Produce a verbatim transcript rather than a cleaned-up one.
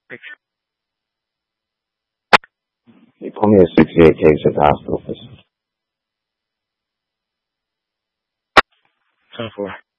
He put me a sixty-eight case at the hospital, please. ten four.